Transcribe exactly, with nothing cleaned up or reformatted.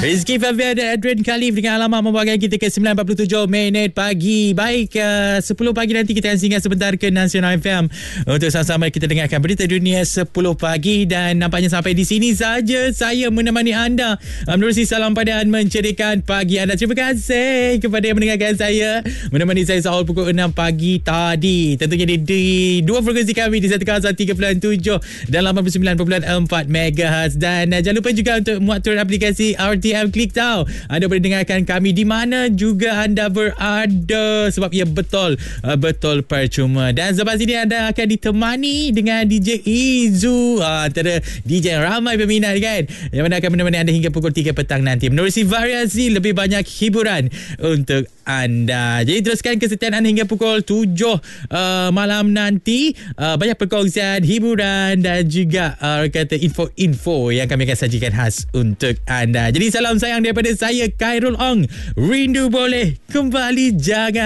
Rizky Fabian dan Adrian Khalif dengan alamat membawakan kita ke sembilan empat puluh tujuh minit pagi. Baik, uh, sepuluh pagi nanti kita akan singgah sebentar ke Nasional F M untuk sama-sama kita dengarkan berita dunia sepuluh pagi. Dan nampaknya sampai di sini saja saya menemani anda menerusi salam pada mencerikan pagi anda. Terima kasih kepada yang mendengarkan saya, menemani saya sahur pukul enam pagi tadi. Tentunya di, di dua frekuensi kami di satu kawasan tiga puluh tujuh dan lapan puluh sembilan perpuluhan empat megahertz. Dan uh, jangan lupa juga untuk muat turun aplikasi R T M Klik Tau. Anda boleh dengarkan kami di mana juga anda berada, sebab ia betul uh, betul percuma. Dan selepas ini anda akan ditemani dengan D J Izu, uh, antara D J yang ramai peminat kan, yang mana akan menemani anda hingga pukul tiga petang nanti, menerusi variasi lebih banyak hiburan untuk anda. Jadi teruskan kesetiaan anda hingga pukul tujuh uh, malam nanti. uh, Banyak perkongsian, hiburan dan juga uh, kata info-info yang kami akan sajikan khas untuk anda. Jadi salam sayang daripada saya, Khairul Ong. Rindu boleh, kembali jangan.